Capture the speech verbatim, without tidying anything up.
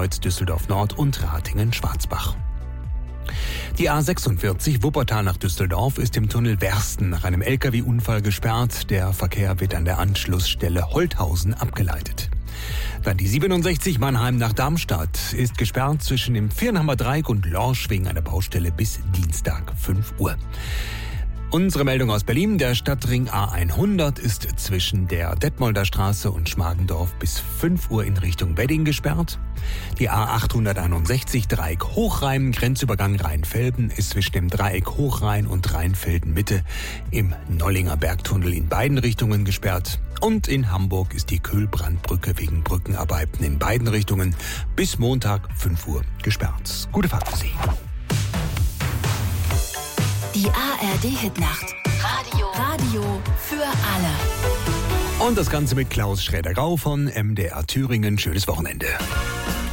Kreuz Düsseldorf-Nord und Ratingen-Schwarzbach. Die A sechsundvierzig Wuppertal nach Düsseldorf ist im Tunnel Wersten nach einem L K W-Unfall gesperrt. Der Verkehr wird an der Anschlussstelle Holthausen abgeleitet. Dann die siebenundsechzig Mannheim nach Darmstadt ist gesperrt zwischen dem Viernhammer Dreieck und Lorsch wegen einer Baustelle bis Dienstag fünf Uhr. Unsere Meldung aus Berlin: Der Stadtring A hundert ist zwischen der Detmolder Straße und Schmargendorf bis fünf Uhr in Richtung Wedding gesperrt. Die A achthunderteinundsechzig Dreieck Hochrhein, Grenzübergang Rheinfelden, ist zwischen dem Dreieck Hochrhein und Rheinfelden Mitte im Nollinger Bergtunnel in beiden Richtungen gesperrt. Und in Hamburg ist die Kühlbrandbrücke wegen Brückenarbeiten in beiden Richtungen bis Montag fünf Uhr gesperrt. Gute Fahrt für Sie. Die A R D-Hitnacht. Radio. Radio für alle. Und das Ganze mit Klaus Schräder-Grau von M D R Thüringen. Schönes Wochenende.